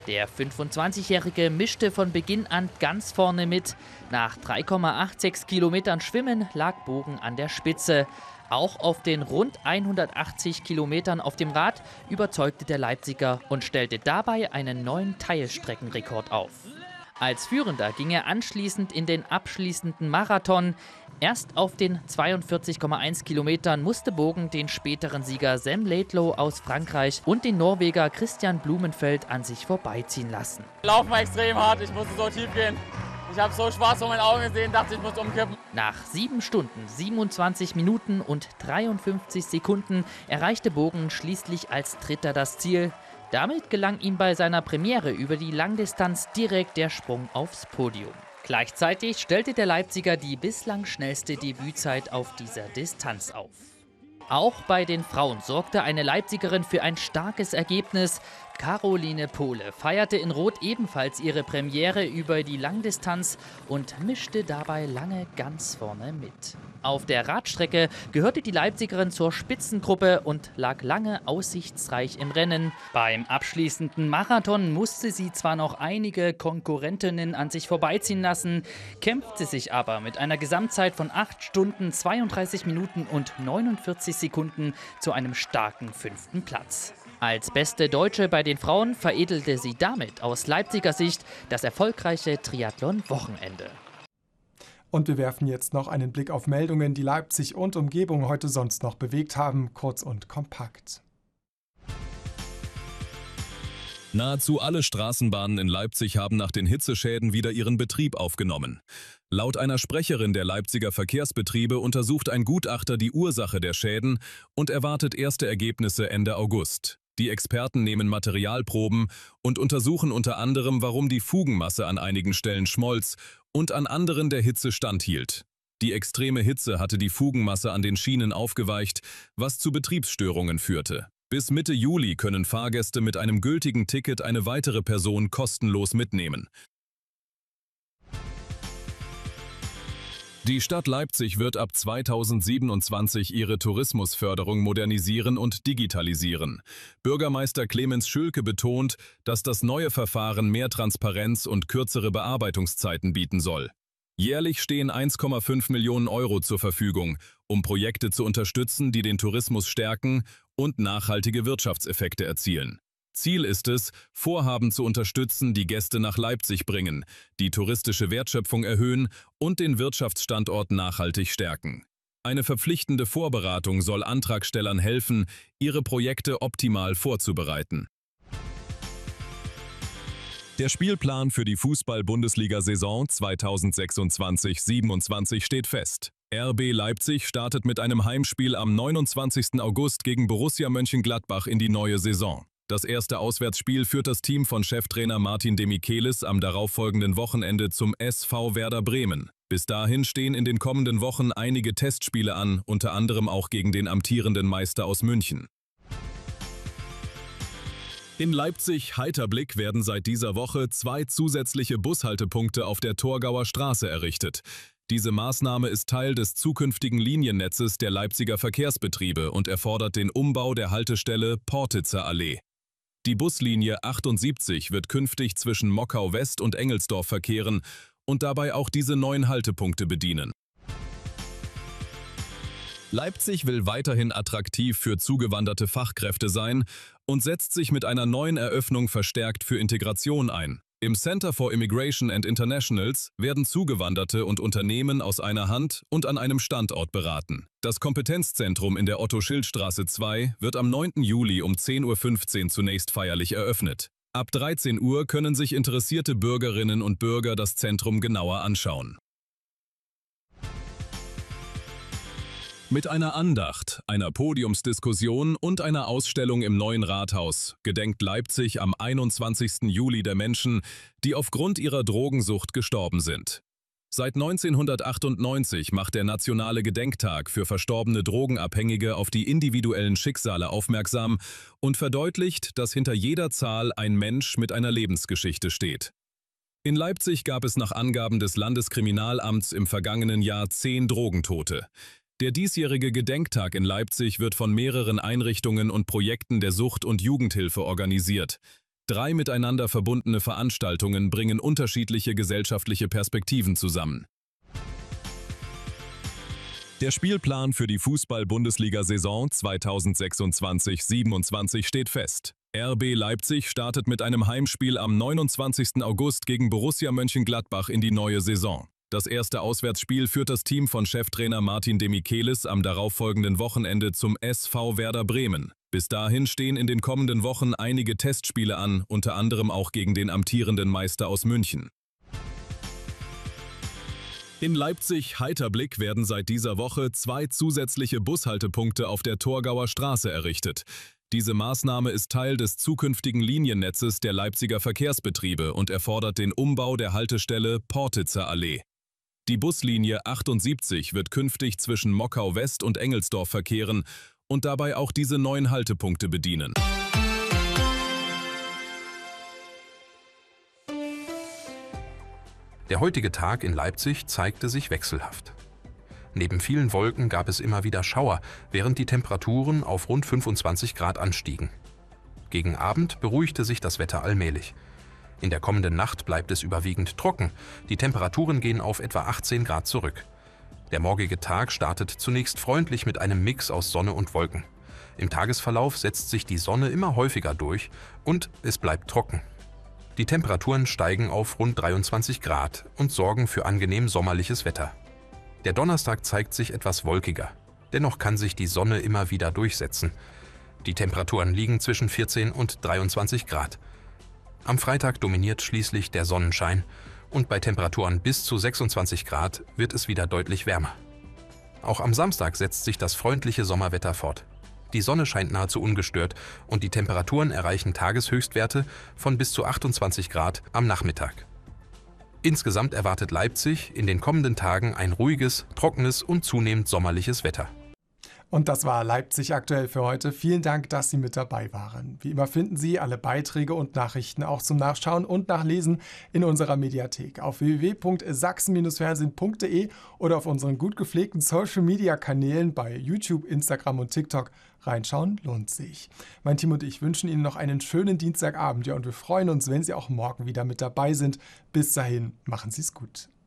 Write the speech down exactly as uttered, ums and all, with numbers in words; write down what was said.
Der fünfundzwanzigjährige mischte von Beginn an ganz vorne mit. Nach drei Komma sechsundachtzig Kilometern Schwimmen lag Bogen an der Spitze. Auch auf den rund hundertachtzig Kilometern auf dem Rad überzeugte der Leipziger und stellte dabei einen neuen Teilstreckenrekord auf. Als Führender ging er anschließend in den abschließenden Marathon. Erst auf den zweiundvierzig Komma eins Kilometern musste Bogen den späteren Sieger Sam Laidlow aus Frankreich und den Norweger Christian Blumenfeld an sich vorbeiziehen lassen. Laufen war extrem hart, ich musste so tief gehen. Ich habe so schwarz vor meinen Augen gesehen, dachte, ich muss umkippen. Nach sieben Stunden, siebenundzwanzig Minuten und dreiundfünfzig Sekunden erreichte Bogen schließlich als Dritter das Ziel. Damit gelang ihm bei seiner Premiere über die Langdistanz direkt der Sprung aufs Podium. Gleichzeitig stellte der Leipziger die bislang schnellste Debützeit auf dieser Distanz auf. Auch bei den Frauen sorgte eine Leipzigerin für ein starkes Ergebnis. Caroline Pohle feierte in Rot ebenfalls ihre Premiere über die Langdistanz und mischte dabei lange ganz vorne mit. Auf der Radstrecke gehörte die Leipzigerin zur Spitzengruppe und lag lange aussichtsreich im Rennen. Beim abschließenden Marathon musste sie zwar noch einige Konkurrentinnen an sich vorbeiziehen lassen, kämpfte sich aber mit einer Gesamtzeit von acht Stunden, zweiunddreißig Minuten und neunundvierzig Sekunden zu einem starken fünften Platz. Als beste Deutsche bei den Frauen veredelte sie damit aus Leipziger Sicht das erfolgreiche Triathlon-Wochenende. Und wir werfen jetzt noch einen Blick auf Meldungen, die Leipzig und Umgebung heute sonst noch bewegt haben, kurz und kompakt. Nahezu alle Straßenbahnen in Leipzig haben nach den Hitzeschäden wieder ihren Betrieb aufgenommen. Laut einer Sprecherin der Leipziger Verkehrsbetriebe untersucht ein Gutachter die Ursache der Schäden und erwartet erste Ergebnisse Ende August. Die Experten nehmen Materialproben und untersuchen unter anderem, warum die Fugenmasse an einigen Stellen schmolz und an anderen der Hitze standhielt. Die extreme Hitze hatte die Fugenmasse an den Schienen aufgeweicht, was zu Betriebsstörungen führte. Bis Mitte Juli können Fahrgäste mit einem gültigen Ticket eine weitere Person kostenlos mitnehmen. Die Stadt Leipzig wird ab zweitausendsiebenundzwanzig ihre Tourismusförderung modernisieren und digitalisieren. Bürgermeister Clemens Schülke betont, dass das neue Verfahren mehr Transparenz und kürzere Bearbeitungszeiten bieten soll. Jährlich stehen eins Komma fünf Millionen Euro zur Verfügung, um Projekte zu unterstützen, die den Tourismus stärken und nachhaltige Wirtschaftseffekte erzielen. Ziel ist es, Vorhaben zu unterstützen, die Gäste nach Leipzig bringen, die touristische Wertschöpfung erhöhen und den Wirtschaftsstandort nachhaltig stärken. Eine verpflichtende Vorberatung soll Antragstellern helfen, ihre Projekte optimal vorzubereiten. Der Spielplan für die Fußball-Bundesliga-Saison zweitausendsechsundzwanzig siebenundzwanzig steht fest. R B Leipzig startet mit einem Heimspiel am neunundzwanzigsten August gegen Borussia Mönchengladbach in die neue Saison. Das erste Auswärtsspiel führt das Team von Cheftrainer Martin Demichelis am darauffolgenden Wochenende zum S V Werder Bremen. Bis dahin stehen in den kommenden Wochen einige Testspiele an, unter anderem auch gegen den amtierenden Meister aus München. In Leipzig-Heiterblick werden seit dieser Woche zwei zusätzliche Bushaltepunkte auf der Torgauer Straße errichtet. Diese Maßnahme ist Teil des zukünftigen Liniennetzes der Leipziger Verkehrsbetriebe und erfordert den Umbau der Haltestelle Portitzer Allee. Die Buslinie achtundsiebzig wird künftig zwischen Mockau West und Engelsdorf verkehren und dabei auch diese neuen Haltepunkte bedienen. Leipzig will weiterhin attraktiv für zugewanderte Fachkräfte sein und setzt sich mit einer neuen Eröffnung verstärkt für Integration ein. Im Center for Immigration and Internationals werden Zugewanderte und Unternehmen aus einer Hand und an einem Standort beraten. Das Kompetenzzentrum in der Otto-Schild-Straße zwei wird am neunten Juli um zehn Uhr fünfzehn zunächst feierlich eröffnet. Ab dreizehn Uhr können sich interessierte Bürgerinnen und Bürger das Zentrum genauer anschauen. Mit einer Andacht, einer Podiumsdiskussion und einer Ausstellung im neuen Rathaus gedenkt Leipzig am einundzwanzigsten Juli der Menschen, die aufgrund ihrer Drogensucht gestorben sind. Seit neunzehnhundertachtundneunzig macht der Nationale Gedenktag für verstorbene Drogenabhängige auf die individuellen Schicksale aufmerksam und verdeutlicht, dass hinter jeder Zahl ein Mensch mit einer Lebensgeschichte steht. In Leipzig gab es nach Angaben des Landeskriminalamts im vergangenen Jahr zehn Drogentote. Der diesjährige Gedenktag in Leipzig wird von mehreren Einrichtungen und Projekten der Sucht- und Jugendhilfe organisiert. Drei miteinander verbundene Veranstaltungen bringen unterschiedliche gesellschaftliche Perspektiven zusammen. Der Spielplan für die Fußball-Bundesliga-Saison zweitausendsechsundzwanzig siebenundzwanzig steht fest. R B Leipzig startet mit einem Heimspiel am neunundzwanzigsten August gegen Borussia Mönchengladbach in die neue Saison. Das erste Auswärtsspiel führt das Team von Cheftrainer Martin de Michelis am darauffolgenden Wochenende zum S V Werder Bremen. Bis dahin stehen in den kommenden Wochen einige Testspiele an, unter anderem auch gegen den amtierenden Meister aus München. In Leipzig-Heiterblick werden seit dieser Woche zwei zusätzliche Bushaltepunkte auf der Torgauer Straße errichtet. Diese Maßnahme ist Teil des zukünftigen Liniennetzes der Leipziger Verkehrsbetriebe und erfordert den Umbau der Haltestelle Portitzer Allee. Die Buslinie achtundsiebzig wird künftig zwischen Mockau West und Engelsdorf verkehren und dabei auch diese neuen Haltepunkte bedienen. Der heutige Tag in Leipzig zeigte sich wechselhaft. Neben vielen Wolken gab es immer wieder Schauer, während die Temperaturen auf rund fünfundzwanzig Grad anstiegen. Gegen Abend beruhigte sich das Wetter allmählich. In der kommenden Nacht bleibt es überwiegend trocken. Die Temperaturen gehen auf etwa achtzehn Grad zurück. Der morgige Tag startet zunächst freundlich mit einem Mix aus Sonne und Wolken. Im Tagesverlauf setzt sich die Sonne immer häufiger durch und es bleibt trocken. Die Temperaturen steigen auf rund dreiundzwanzig Grad und sorgen für angenehm sommerliches Wetter. Der Donnerstag zeigt sich etwas wolkiger. Dennoch kann sich die Sonne immer wieder durchsetzen. Die Temperaturen liegen zwischen vierzehn und dreiundzwanzig Grad. Am Freitag dominiert schließlich der Sonnenschein und bei Temperaturen bis zu sechsundzwanzig Grad wird es wieder deutlich wärmer. Auch am Samstag setzt sich das freundliche Sommerwetter fort. Die Sonne scheint nahezu ungestört und die Temperaturen erreichen Tageshöchstwerte von bis zu achtundzwanzig Grad am Nachmittag. Insgesamt erwartet Leipzig in den kommenden Tagen ein ruhiges, trockenes und zunehmend sommerliches Wetter. Und das war Leipzig aktuell für heute. Vielen Dank, dass Sie mit dabei waren. Wie immer finden Sie alle Beiträge und Nachrichten auch zum Nachschauen und Nachlesen in unserer Mediathek auf w w w punkt sachsen fernsehen punkt de oder auf unseren gut gepflegten Social-Media-Kanälen bei YouTube, Instagram und TikTok. Reinschauen lohnt sich. Mein Team und ich wünschen Ihnen noch einen schönen Dienstagabend, ja, und wir freuen uns, wenn Sie auch morgen wieder mit dabei sind. Bis dahin, machen Sie es gut.